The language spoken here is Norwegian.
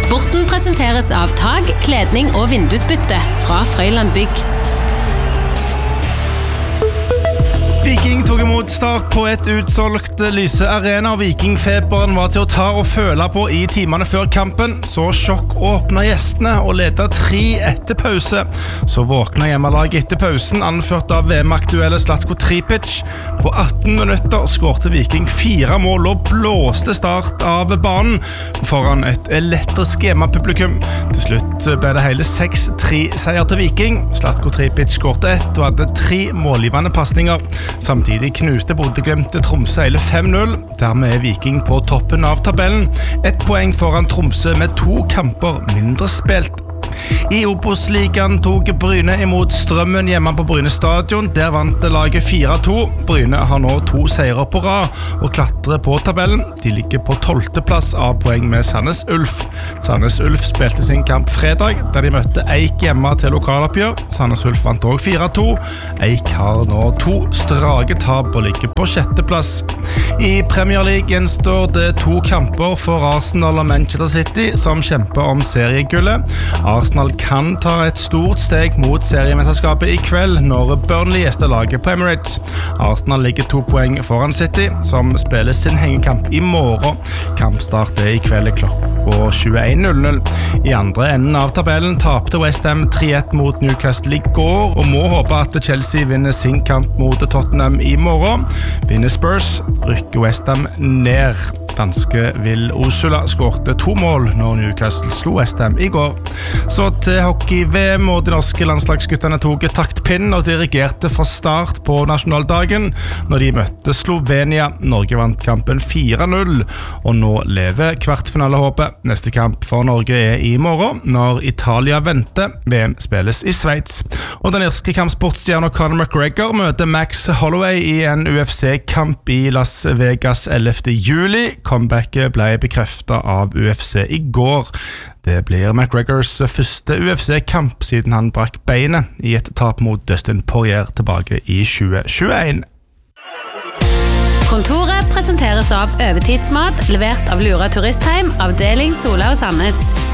Sporten presenteres av tag, kledning og vindusbytte fra Frøyland Bygg. Viking tog imot Start på et utsolgt Lyse Arena, og Vikingfeberen var til å ta og føle på i timene før kampen. Så sjokk åpnet gjestene og ledet 3 etter pause. Så våknet hjemmelaget etter pausen, anført av VM-aktuelle Zlatko Tripic. På 18 minutter skårte Viking 4 mål og blåste Start av banen foran et elektrisk hjemmepublikum. Til slutt ble det hele 6-3-seier til Viking. Zlatko Tripic skårte 1 og hadde 3 målgivende pasninger. Samtidig knuste Bodø/Glimt Tromsø hele 5-0. Dermed Viking på toppen av tabellen. 1 poeng foran Tromsø med 2 kamper mindre spilt. I Obos-ligaen tok Bryne imot Strømmen hjemme på Bryne stadion. Der vant laget 4-2. Bryne har nå 2 seire på rad og klatrer på tabellen. De ligger på 12. plass av poeng med Sandnes Ulf. Sandnes Ulf spilte sin kamp fredag, der de møtte Eik hjemme til lokaloppgjør. Sandnes Ulf vant også 4-2. Eik har nå 2 strake tap og ligger på 6. plass. I Premier League gjenstår det 2 kamper for Arsenal og Manchester City, som kjemper om seriegullet. Arsenal kan ta et stort steg mot seriemesterskapet i kveld når Burnley gjester laget på Emirates. Arsenal ligger 2 poeng foran City, som spiller sin hengekamp i morgen. Kampstart i kveld klokka 21:00. I andre enden av tabellen tapte West Ham 3-1 mot Newcastle i går, og må håpe at Chelsea vinner sin kamp mot Tottenham i morgen. Vinner Spurs, rykker West Ham ned. Danske Will Osula skårte 2 mål når Newcastle slo West Ham i går. Så til hockey-VM, og de norske landslagsguttene tok taktpinnen og dirigerte fra start på nasjonaldagen når de møtte Slovenia. Norge vant kampen 4-0, og nå lever kvartfinalehåpet. Neste kamp for Norge i morgen, når Italia venter. VM spilles i Sveits. Og den irske kampsportstjernen Conor McGregor møter Max Holloway i en UFC-kamp i Las Vegas 11. juli. Comebacket ble bekreftet av UFC i går. Det blir McGregors første UFC-kamp siden han brakk beinet i et tap mot Dustin Poirier tilbake i 2021. Kontoret presenteres av Overtidsmat, levert av Lura Turistheim, avdeling Sola og Sandnes.